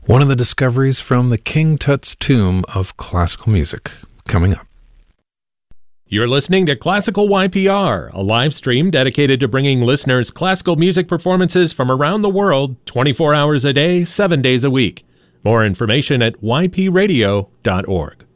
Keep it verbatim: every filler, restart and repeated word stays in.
One of the discoveries from the King Tut's tomb of classical music, coming up. You're listening to Classical Y P R, a live stream dedicated to bringing listeners classical music performances from around the world twenty-four hours a day, seven days a week. More information at y p radio dot org.